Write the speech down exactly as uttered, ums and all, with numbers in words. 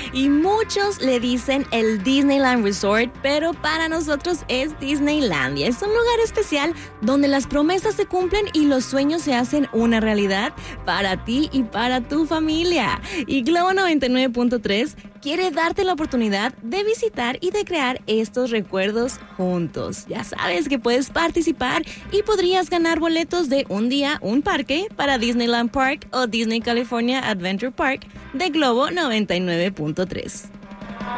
Y muchos le dicen el Disneyland Resort, pero para nosotros es Disneylandia. Es un lugar especial donde las promesas se cumplen y los sueños se hacen una realidad para ti y para tu familia. Y Globo noventa y nueve punto tres quiere darte la oportunidad de visitar y de crear estos recuerdos juntos. Ya sabes que puedes participar y podrías ganar boletos de un día, un parque para Disneyland Park o Disney California Adventure Park de Globo noventa y nueve punto tres.